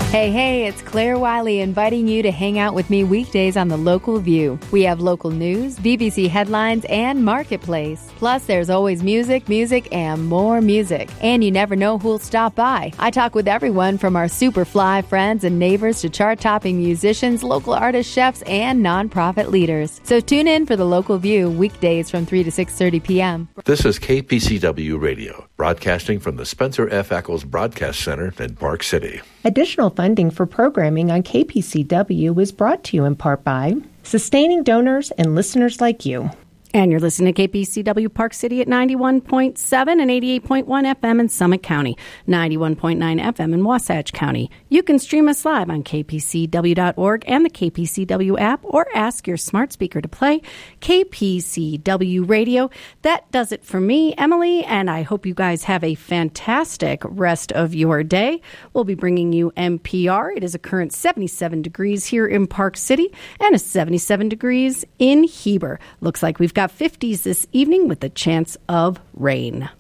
Hey, it's Claire Wiley inviting you to hang out with me weekdays on The Local View. We have local news, BBC headlines, and Marketplace. Plus, there's always music, and more music. And you never know who'll stop by. I talk with everyone from our super fly friends and neighbors to chart-topping musicians, local artists, chefs, and nonprofit leaders. So tune in for The Local View weekdays from 3 to 6:30 p.m. This is KPCW Radio, broadcasting from the Spencer F. Ackles Broadcast Center in Park City. Additional funding for programming on KPCW is brought to you in part by sustaining donors and listeners like you. And you're listening to KPCW Park City at 91.7 and 88.1 FM in Summit County, 91.9 FM in Wasatch County. You can stream us live on kpcw.org and the KPCW app, or ask your smart speaker to play KPCW Radio. That does it for me, Emily, and I hope you guys have a fantastic rest of your day. We'll be bringing you NPR. It is a current 77 degrees here in Park City and a 77 degrees in Heber. Looks like we've got 50s this evening with a chance of rain.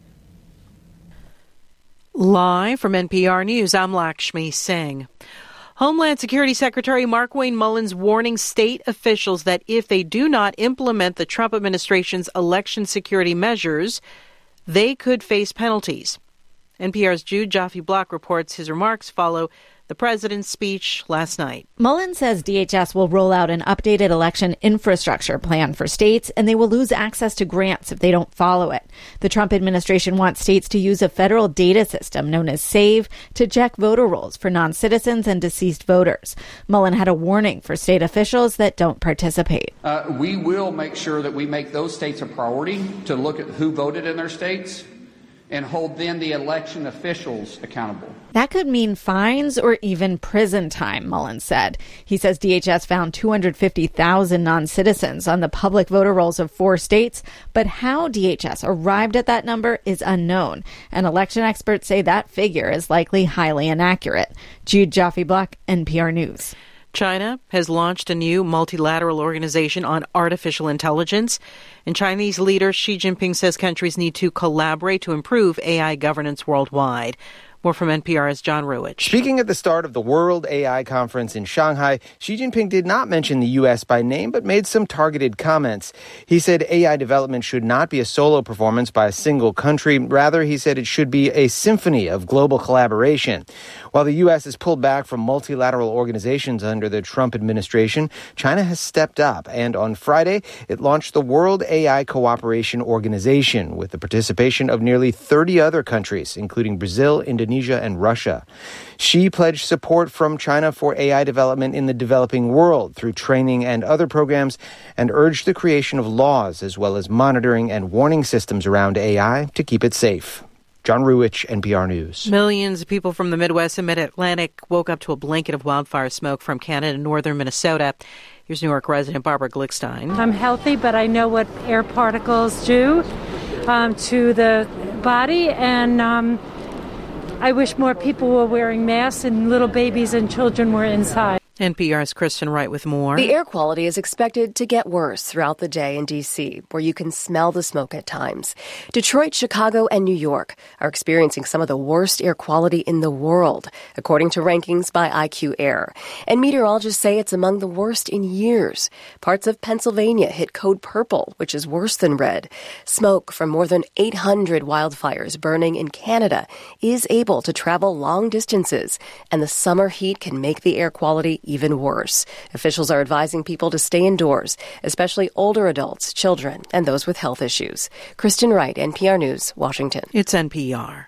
Live from NPR News, I'm Lakshmi Singh. Homeland Security Secretary Markwayne Mullins warning state officials that if they do not implement the Trump administration's election security measures, they could face penalties. NPR's Jude Joffe-Block reports his remarks follow the president's speech last night. Mullins says DHS will roll out an updated election infrastructure plan for states, and they will lose access to grants if they don't follow it. The Trump administration wants states to use a federal data system known as SAVE to check voter rolls for non-citizens and deceased voters. Mullins had a warning for state officials that don't participate. We will make sure that we make those states a priority to look at who voted in their states and hold then the election officials accountable. That could mean fines or even prison time, Mullins said. He says DHS found 250,000 non-citizens on the public voter rolls of 4 states, but how DHS arrived at that number is unknown, and election experts say that figure is likely highly inaccurate. Jude Joffe-Block, NPR News. China has launched a new multilateral organization on artificial intelligence. And Chinese leader Xi Jinping says countries need to collaborate to improve AI governance worldwide. More from NPR's John Ruwitch. Speaking at the start of the World AI Conference in Shanghai, Xi Jinping did not mention the U.S. by name, but made some targeted comments. He said AI development should not be a solo performance by a single country. Rather, he said it should be a symphony of global collaboration. While the U.S. has pulled back from multilateral organizations under the Trump administration, China has stepped up. And on Friday, it launched the World AI Cooperation Organization with the participation of nearly 30 other countries, including Brazil, Indonesia, and Russia. Xi pledged support from China for AI development in the developing world through training and other programs, and urged the creation of laws as well as monitoring and warning systems around AI to keep it safe. John Ruwitch, NPR News. Millions of people from the Midwest and Mid-Atlantic woke up to a blanket of wildfire smoke from Canada and northern Minnesota. Here's New York resident Barbara Glickstein. I'm healthy, but I know what air particles do to the body, and I wish more people were wearing masks and little babies and children were inside. NPR's Kristen Wright with more. The air quality is expected to get worse throughout the day in D.C., where you can smell the smoke at times. Detroit, Chicago, and New York are experiencing some of the worst air quality in the world, according to rankings by IQ Air. And meteorologists say it's among the worst in years. Parts of Pennsylvania hit code purple, which is worse than red. Smoke from more than 800 wildfires burning in Canada is able to travel long distances, and the summer heat can make the air quality even worse. Officials are advising people to stay indoors, especially older adults, children, and those with health issues. Kristen Wright, NPR News, Washington. It's NPR.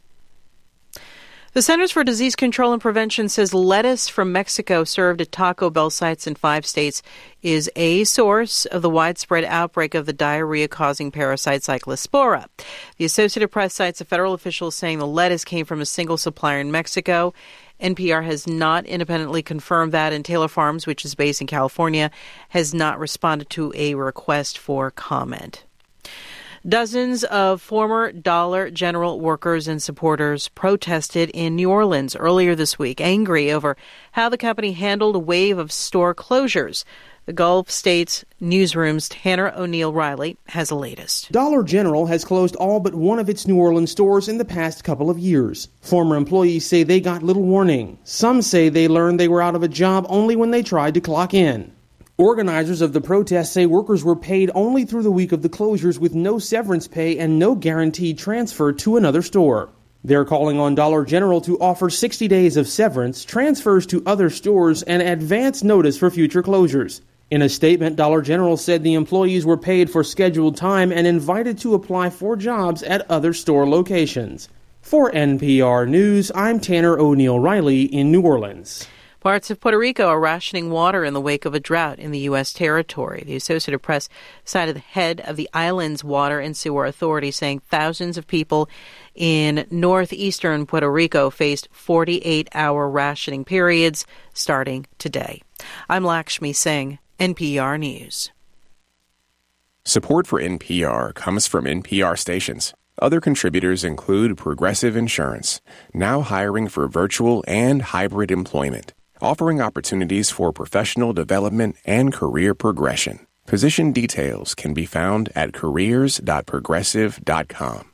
The Centers for Disease Control and Prevention says lettuce from Mexico served at Taco Bell sites in 5 states is a source of the widespread outbreak of the diarrhea-causing parasite Cyclospora. The Associated Press cites a federal official saying the lettuce came from a single supplier in Mexico. NPR has not independently confirmed that, and Taylor Farms, which is based in California, has not responded to a request for comment. Dozens of former Dollar General workers and supporters protested in New Orleans earlier this week, angry over how the company handled a wave of store closures. The Gulf States Newsroom's Tanner O'Neill-Riley has the latest. Dollar General has closed all but one of its New Orleans stores in the past couple of years. Former employees say they got little warning. Some say they learned they were out of a job only when they tried to clock in. Organizers of the protest say workers were paid only through the week of the closures with no severance pay and no guaranteed transfer to another store. They're calling on Dollar General to offer 60 days of severance, transfers to other stores, and advance notice for future closures. In a statement, Dollar General said the employees were paid for scheduled time and invited to apply for jobs at other store locations. For NPR News, I'm Tanner O'Neill-Riley in New Orleans. Parts of Puerto Rico are rationing water in the wake of a drought in the U.S. territory. The Associated Press cited the head of the island's Water and Sewer Authority saying thousands of people in northeastern Puerto Rico faced 48-hour rationing periods starting today. I'm Lakshmi Singh, NPR News. Support for NPR comes from NPR stations. Other contributors include Progressive Insurance, now hiring for virtual and hybrid employment, offering opportunities for professional development and career progression. Position details can be found at careers.progressive.com.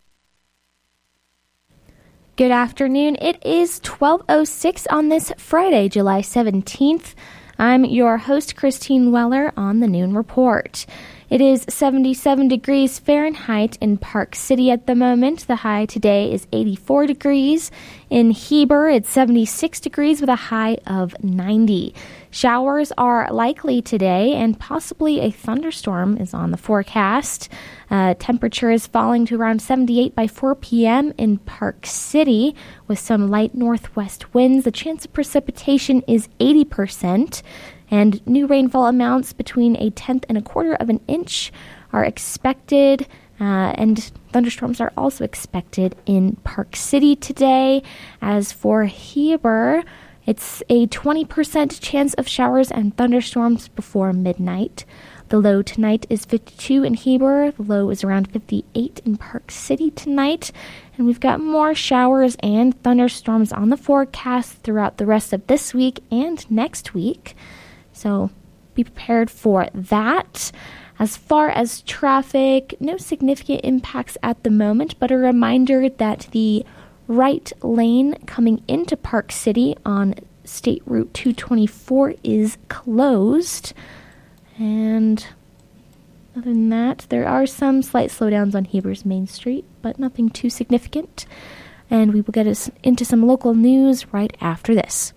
Good afternoon. It is 12:06 on this Friday, July 17th. I'm your host, Christine Weller, on the Noon Report. It is 77 degrees Fahrenheit in Park City at the moment. The high today is 84 degrees. In Heber, it's 76 degrees with a high of 90. Showers are likely today, and possibly a thunderstorm is on the forecast. Temperature is falling to around 78 by 4 p.m. in Park City with some light northwest winds. The chance of precipitation is 80%. And new rainfall amounts between 1/10 and 1/4 of an inch are expected, and thunderstorms are also expected in Park City today. As for Heber, it's a 20% chance of showers and thunderstorms before midnight. The low tonight is 52 in Heber. The low is around 58 in Park City tonight. And we've got more showers and thunderstorms on the forecast throughout the rest of this week and next week. So be prepared for that. As far as traffic, no significant impacts at the moment, but a reminder that the right lane coming into Park City on State Route 224 is closed. And other than that, there are some slight slowdowns on Heber's Main Street, but nothing too significant. And we will get us into some local news right after this.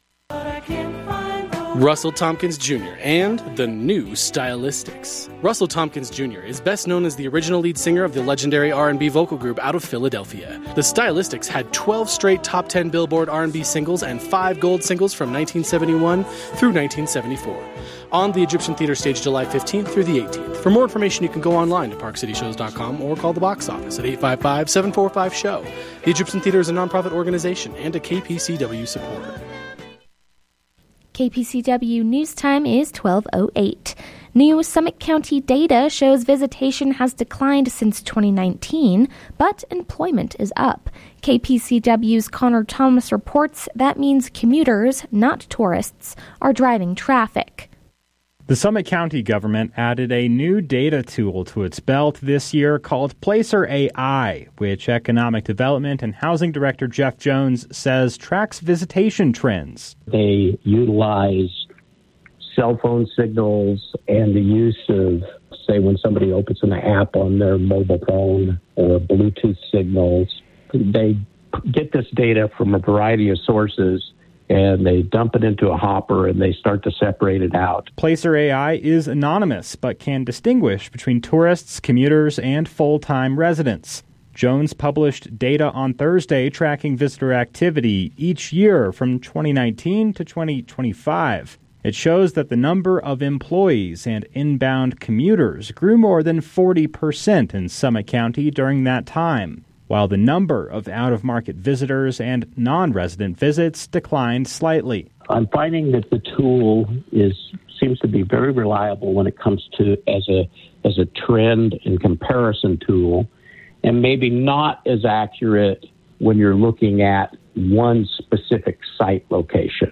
Russell Tompkins Jr. and the new Stylistics. Russell Tompkins Jr. is best known as the original lead singer of the legendary R&B vocal group out of Philadelphia. The Stylistics had 12 straight top 10 Billboard R&B singles and 5 gold singles from 1971 through 1974. On the Egyptian Theater stage July 15th through the 18th. For more information, you can go online to parkcityshows.com or call the box office at 855-745-SHOW. The Egyptian Theater is a nonprofit organization and a KPCW supporter. KPCW News Time is 12:08. New Summit County data shows visitation has declined since 2019, but employment is up. KPCW's Connor Thomas reports that means commuters, not tourists, are driving traffic. The Summit County government added a new data tool to its belt this year called Placer AI, which Economic Development and Housing Director Jeff Jones says tracks visitation trends. They utilize cell phone signals and the use of, say, when somebody opens an app on their mobile phone or Bluetooth signals. They get this data from a variety of sources, and they dump it into a hopper, and they start to separate it out. Placer AI is anonymous, but can distinguish between tourists, commuters, and full-time residents. Jones published data on Thursday tracking visitor activity each year from 2019 to 2025. It shows that the number of employees and inbound commuters grew more than 40% in Summit County during that time, while the number of out-of-market visitors and non-resident visits declined slightly. I'm finding that the tool seems to be very reliable when it comes to as a trend and comparison tool, and maybe not as accurate when you're looking at one specific site location.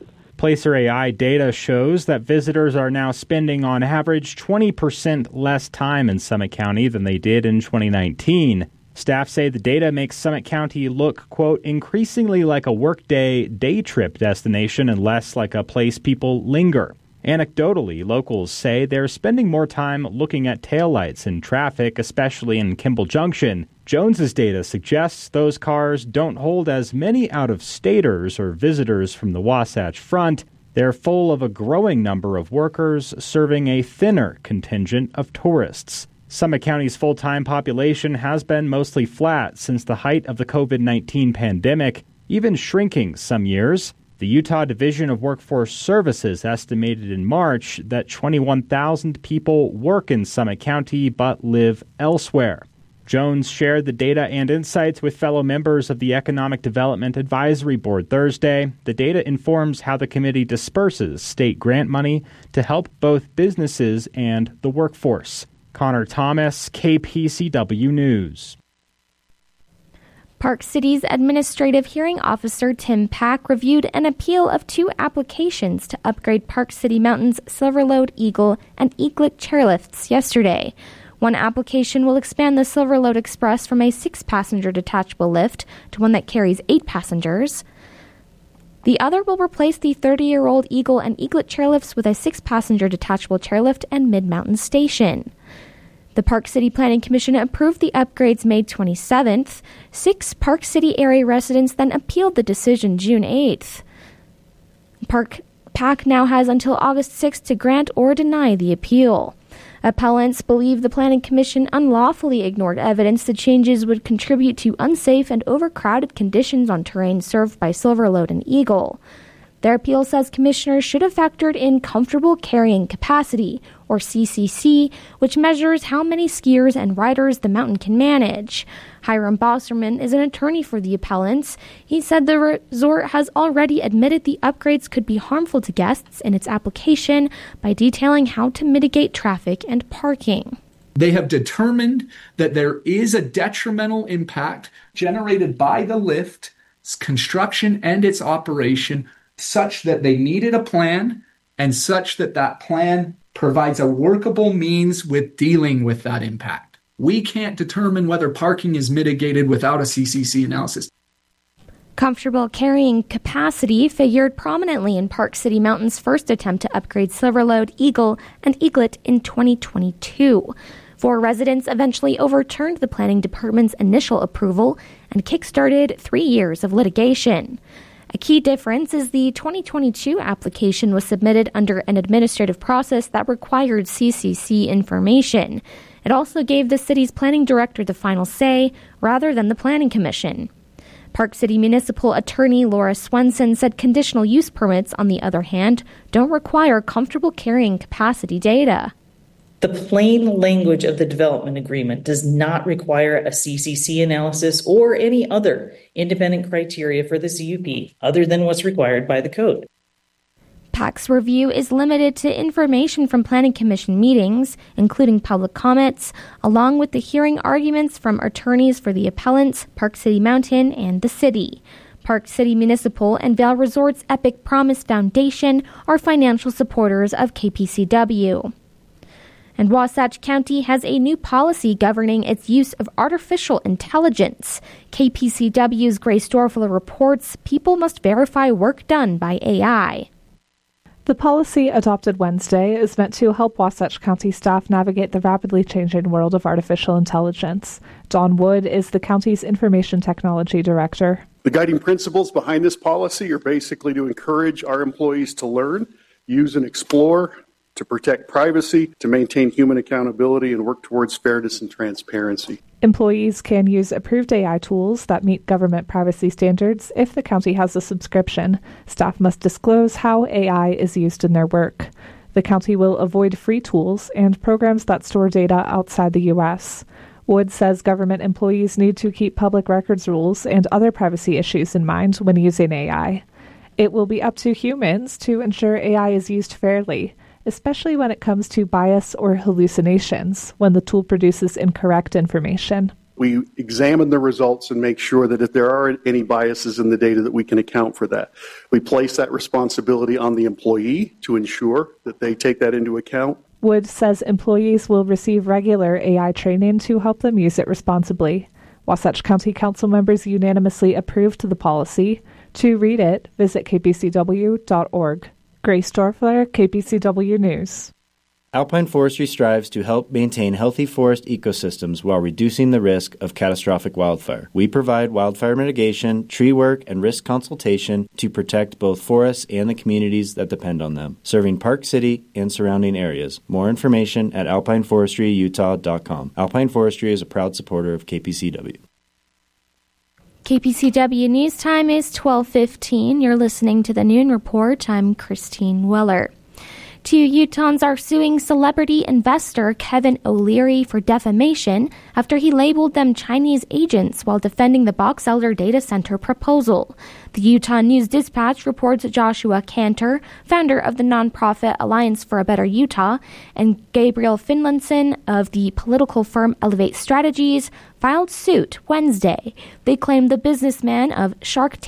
Placer AI data shows that visitors are now spending on average 20% less time in Summit County than they did in 2019. Staff say the data makes Summit County look, quote, increasingly like a workday day trip destination and less like a place people linger. Anecdotally, locals say they're spending more time looking at taillights in traffic, especially in Kimball Junction. Jones's data suggests those cars don't hold as many out-of-staters or visitors from the Wasatch Front. They're full of a growing number of workers serving a thinner contingent of tourists. Summit County's full-time population has been mostly flat since the height of the COVID-19 pandemic, even shrinking some years. The Utah Division of Workforce Services estimated in March that 21,000 people work in Summit County but live elsewhere. Jones shared the data and insights with fellow members of the Economic Development Advisory Board Thursday. The data informs how the committee disperses state grant money to help both businesses and the workforce. Connor Thomas, KPCW News. Park City's Administrative Hearing Officer Tim Pack reviewed an appeal of 2 applications to upgrade Park City Mountain's Silverlode, Eagle, and Eaglet chairlifts yesterday. One application will expand the Silverlode Express from a 6-passenger detachable lift to one that carries 8 passengers. The other will replace the 30-year-old Eagle and Eaglet chairlifts with a 6-passenger detachable chairlift and mid-mountain station. The Park City Planning Commission approved the upgrades May 27th. 6 Park City area residents then appealed the decision June 8th. PAC now has until August 6th to grant or deny the appeal. Appellants believe the Planning Commission unlawfully ignored evidence the changes would contribute to unsafe and overcrowded conditions on terrain served by Silverlode and Eagle. Their appeal says commissioners should have factored in comfortable carrying capacity, or CCC, which measures how many skiers and riders the mountain can manage. Hiram Bosserman is an attorney for the appellants. He said the resort has already admitted the upgrades could be harmful to guests in its application by detailing how to mitigate traffic and parking. They have determined that there is a detrimental impact generated by the lift's construction and its operation, such that they needed a plan and such that that plan provides a workable means with dealing with that impact. We can't determine whether parking is mitigated without a CCC analysis. Comfortable carrying capacity figured prominently in Park City Mountain's first attempt to upgrade Silverlode, Eagle, and Eaglet in 2022. 4 residents eventually overturned the planning department's initial approval and kickstarted 3 years of litigation. A key difference is the 2022 application was submitted under an administrative process that required CCC information. It also gave the city's planning director the final say, rather than the Planning Commission. Park City Municipal Attorney Laura Swenson said conditional use permits, on the other hand, don't require comfortable carrying capacity data. The plain language of the development agreement does not require a CCC analysis or any other independent criteria for the CUP other than what's required by the code. PAC's review is limited to information from Planning Commission meetings, including public comments, along with the hearing arguments from attorneys for the appellants, Park City Mountain, and the city. Park City Municipal and Vail Resorts Epic Promise Foundation are financial supporters of KPCW. And Wasatch County has a new policy governing its use of artificial intelligence. KPCW's Grace Dorfler reports people must verify work done by AI. The policy adopted Wednesday is meant to help Wasatch County staff navigate the rapidly changing world of artificial intelligence. Don Wood is the county's information technology director. The guiding principles behind this policy are basically to encourage our employees to learn, use, and explore, to protect privacy, to maintain human accountability, and work towards fairness and transparency. Employees can use approved AI tools that meet government privacy standards if the county has a subscription. Staff must disclose how AI is used in their work. The county will avoid free tools and programs that store data outside the U.S. Wood says government employees need to keep public records rules and other privacy issues in mind when using AI. It will be up to humans to ensure AI is used fairly, especially when it comes to bias or hallucinations when the tool produces incorrect information. We examine the results and make sure that if there are any biases in the data that we can account for that. We place that responsibility on the employee to ensure that they take that into account. Wood says employees will receive regular AI training to help them use it responsibly. Wasatch County Council members unanimously approved the policy. To read it, visit kpcw.org. Grace Dorfler, KPCW News. Alpine Forestry strives to help maintain healthy forest ecosystems while reducing the risk of catastrophic wildfire. We provide wildfire mitigation, tree work, and risk consultation to protect both forests and the communities that depend on them, serving Park City and surrounding areas. More information at alpineforestryutah.com. Alpine Forestry is a proud supporter of KPCW. KPCW News Time is 12:15. You're listening to the Noon Report. I'm Christine Weller. Two Utahns are suing celebrity investor Kevin O'Leary for defamation after he labeled them Chinese agents while defending the Box Elder data center proposal. The Utah News-Dispatch reports Joshua Cantor, founder of the nonprofit Alliance for a Better Utah, and Gabriel Finlayson of the political firm Elevate Strategies filed suit Wednesday. They claim the businessman of Shark